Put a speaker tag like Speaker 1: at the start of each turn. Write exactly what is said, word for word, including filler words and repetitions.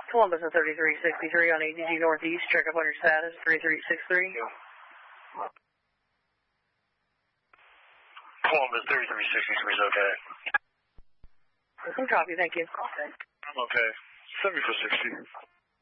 Speaker 1: Columbus and thirty-three sixty-three on A D G Northeast. Check up on your status, thirty-three sixty-three.
Speaker 2: Columbus thirty-three sixty-three is okay.
Speaker 1: I'm copy, thank you.
Speaker 2: I'm okay. seventy-four sixty.